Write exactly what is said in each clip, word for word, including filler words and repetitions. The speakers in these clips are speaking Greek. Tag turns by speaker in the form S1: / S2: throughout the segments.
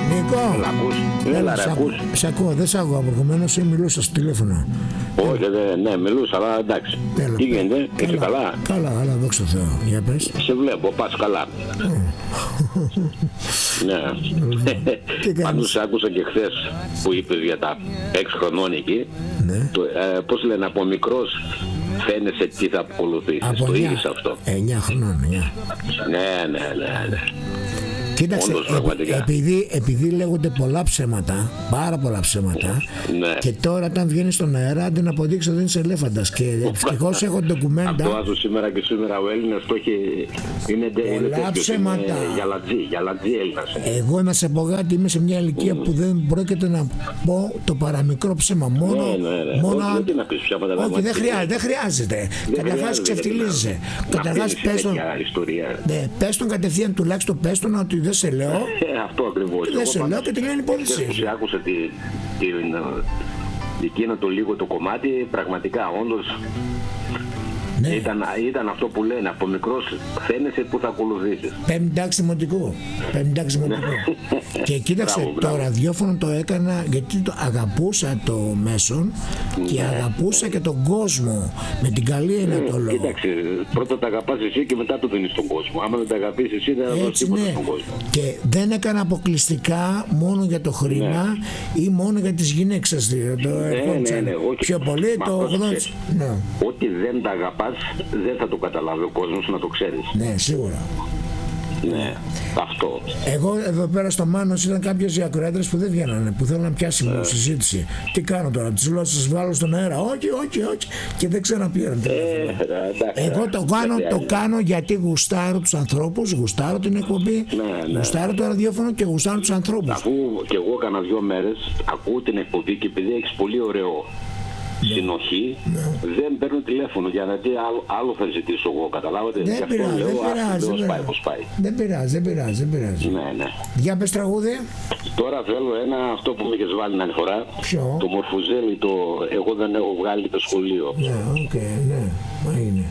S1: Νίκο.
S2: Έλα, ακούς. Έλα, ρε,
S1: σ'
S2: ακούς.
S1: ακού- Σ' ακούω, δεν σ' ακούω προηγουμένως, μιλούσα στο τηλέφωνο.
S2: Όχι, δε, ναι, μιλούσα, αλλά εντάξει.
S1: Έλα.
S2: Τι γίνεται, είσαι καλά?
S1: Καλά, καλά, δόξα τω Θεώ. Για πες.
S2: Σε βλέπω, πας καλά. Ναι.
S1: Τι κάνεις?
S2: Πάντως άκουσα και χθες που είπες για τα έξι χρονών εκεί.
S1: Ναι.
S2: Το, ε, πώς λένε, από μικρός φαίνεσαι τι θα ακολουθήσεις.
S1: Από
S2: Το
S1: εννιά-
S2: είδες αυτό?
S1: εννιά χρονών, εννιά.
S2: Ναι, ναι, ναι, ναι.
S1: Κοίταξε,
S2: Όντως,
S1: επει-
S2: πραγματικά.
S1: επειδή, επειδή λέγονται πολλά ψέματα, πάρα πολλά ψέματα,
S2: Ναι.
S1: και τώρα όταν βγαίνει στον αέρα, αντί να αποδείξει ότι δεν είσαι ελέφαντας. Και ευτυχώς έχω
S2: Αυτό
S1: ντοκουμέντα.
S2: άζω σήμερα και σήμερα ο Έλληνας το έχει. Είναι, είναι
S1: Πολλά
S2: τέτοιος,
S1: ψέματα.
S2: είναι γιαλατζή, γιαλατζή Έλληνας.
S1: Εγώ να σε πω κάτι, είμαι σε μια ηλικία που δεν πρόκειται να πω το παραμικρό ψέμα. Μόνο.
S2: Ναι, ναι, ναι.
S1: μόνο
S2: Όχι, δεν να πεις ψέματα,
S1: όχι,
S2: δεν
S1: δεν
S2: μας
S1: χρειάζεται. Δεν χρειάζεται. Καταρχάς
S2: χρειάζεται,
S1: ξεφτιλίζεσαι.
S2: Να
S1: Καταρχάς
S2: αφήνεις
S1: πες τον.
S2: τέτοια ιστορία.
S1: Ναι, πες τον κατευθείαν, τουλάχιστον πες τον ότι δεν σε λέω.
S2: Ε, αυτό ακριβώς.
S1: Δεν σε λέω και την λένε υπόθεση.
S2: Χθες που σε άκουσα τη, την, ε, εκείνο το λίγο το κομμάτι, πραγματικά όντως
S1: Ναι.
S2: ήταν, ήταν αυτό που λένε, από μικρός φαίνεσαι που θα ακολουθήσεις.
S1: Πέμπτη δημοτικού. Πέμπτη δημοτικού. Και κοίταξε,
S2: Μπράβο,
S1: το
S2: μπράβο.
S1: ραδιόφωνο το έκανα γιατί το αγαπούσα το μέσον και αγαπούσα και τον κόσμο. Με την καλή έννοια το λόγο.
S2: Κοίταξε, πρώτα τα αγαπάς εσύ και μετά το δίνεις στον κόσμο. Άμα δεν τα αγαπήσεις εσύ δεν θα δώσεις
S1: Έτσι,
S2: τίποτα
S1: ναι.
S2: στον κόσμο.
S1: Και δεν έκανα αποκλειστικά μόνο για το χρήμα ή μόνο για τις γυναίκες. Το
S2: ναι, ναι, όχι.
S1: πιο πολύ
S2: Μα
S1: το
S2: αυτό
S1: ογδόντα.
S2: ξέρεις.
S1: Ναι,
S2: Ό,τι δεν τα αγαπάς δεν θα το καταλάβει ο κόσμος, να το ξέρεις.
S1: ναι, σίγουρα.
S2: Ναι, αυτό.
S1: Εγώ εδώ πέρα στο Μάνος ήταν κάποιες οι ακροάτρες που δεν βγαίνανε, που θέλουν να πιάσει
S2: Ναι.
S1: μου συζήτηση. Τι κάνω τώρα, τις λέω, σας βάλω στον αέρα. Όχι, όχι, όχι. Και δεν ξαναπήραν τηλέφωνο.
S2: Ε, εντάξει,
S1: Εγώ το κάνω,
S2: δεν
S1: το
S2: χρειάζεται.
S1: κάνω γιατί γουστάρω τους ανθρώπους, γουστάρω την εκπομπή,
S2: Ναι, ναι.
S1: γουστάρω το ραδιόφωνο και γουστάρω τους ανθρώπους.
S2: Αφού και εγώ κάνα δυο μέρες ακούω την εκπομπή και επειδή έχεις πολύ ωραίο συνοχή, δεν παίρνω τηλέφωνο για να δει άλλο, άλλο θα ζητήσω εγώ, καταλάβατε. Γι'
S1: Δεν
S2: αυτό
S1: πειράζει,
S2: λέω,
S1: δεν
S2: ας
S1: πειράζει.
S2: λέω,
S1: δεν
S2: σπάει
S1: πειράζει.
S2: πως πάει.
S1: Δεν πειράζει, δεν πειράζει, δεν πειράζει.
S2: Ναι, ναι.
S1: Για πες τραγούδι.
S2: Τώρα θέλω ένα, αυτό που με έχεις βάλει την άλλη φορά,
S1: Ποιο?
S2: το Μορφουζέλη, το εγώ δεν έχω βγάλει το σχολείο.
S1: Ναι, οκ, ναι, μα είναι.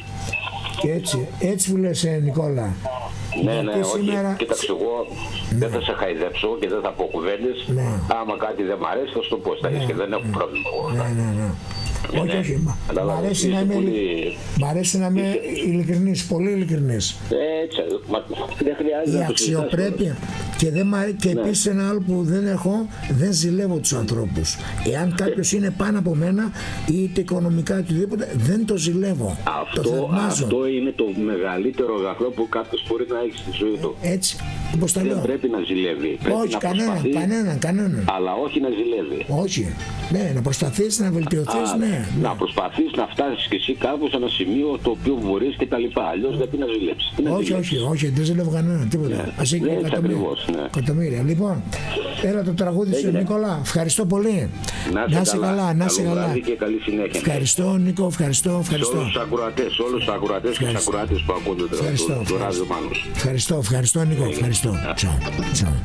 S1: Και έτσι, έτσι που λες, ε, Νικόλα.
S2: Ναι, ναι,
S1: Γιατί
S2: όχι.
S1: σήμερα-
S2: Κοίταξε, εγώ δεν θα σε χαϊδέψω και δεν θα πω κουβέντες.
S1: Ναι.
S2: Άμα κάτι δεν μ' αρέσει, θα σου το πω στα ίσια και δεν έχω πρόβλημα εγώ.
S1: Ναι, ναι, ναι. Όχι,
S2: ναι.
S1: όχι. Μ'
S2: Καταλάβες,
S1: αρέσει να
S2: είσαι
S1: είμαι,
S2: πολύ-
S1: μ' αρέσει να είμαι ειλικρινής, πολύ ειλικρινής.
S2: Έτσι, μα, δεν χρειάζεται
S1: Η
S2: να το συζητάς
S1: αξιοπρέπεια. Και, δεν μ' αρέ- και
S2: Ναι.
S1: επίσης ένα άλλο που δεν έχω, δεν ζηλεύω τους ανθρώπους. Εάν κάποιος είναι πάνω από μένα, είτε οικονομικά οτιδήποτε, δεν το ζηλεύω. Το
S2: Αυτό,
S1: θαυμάζω.
S2: αυτό είναι το μεγαλύτερο αγαθό που κάποιος μπορεί να έχει στη ζωή του.
S1: Έτσι, όπως τα
S2: Δεν
S1: λέω.
S2: πρέπει να ζηλεύει. Πρέπει
S1: Όχι,
S2: να
S1: κανέναν,
S2: προσπαθεί,
S1: κανέναν, κανέναν.
S2: αλλά όχι να ζηλεύει.
S1: Όχι. Ναι, να προσπαθείς να βελτιωθείς,
S2: Α,
S1: ναι.
S2: Να προσπαθείς να φτάσεις και εσύ κάπου σε ένα σημείο το οποίο μπορείς και τα λοιπά. Αλλιώς δεν πρέπει να ζηλέψεις. Τι να
S1: Όχι,
S2: ζηλέψεις.
S1: όχι, όχι, δεν ζηλεύω κανέναν, τίποτα.
S2: Ναι.
S1: Ας έχει
S2: Ναι, έτσι
S1: εκατομμύρια.
S2: ακριβώς, ναι.
S1: Εκατομμύρια. Λοιπόν, έλα το τραγούδι σου,
S2: Έγινε.
S1: Νικόλα. Ευχαριστώ πολύ.
S2: Να είσαι καλά,
S1: να είσαι
S2: καλό
S1: καλά.
S2: βράδυ και καλή συνέχεια.
S1: Ευχαριστώ, Νίκο, ευχαριστώ,
S2: Σε
S1: ευχαριστώ.
S2: όλους τους ακροατές, σε όλους τους ακροατές και τους
S1: Ευχαριστώ.
S2: ακροάτες που ακούνε το,
S1: Ευχαριστώ,
S2: το, το
S1: ευχαριστώ.
S2: ράδιο Μάνος.
S1: Ευχαριστώ, ευχαριστώ, Νίκο, ευχαριστώ. Τσαου, τσαου.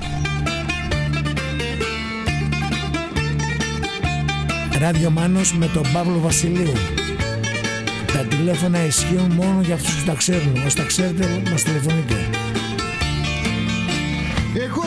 S1: Ράδιο Μάνος με τον Παύλο Βασιλείου. Τα τηλέφωνα ισχύουν μόνο για αυτούς που τα ξέρουν. Όσοι τα ξέρετε, μας τηλεφωνείτε.
S3: Έχω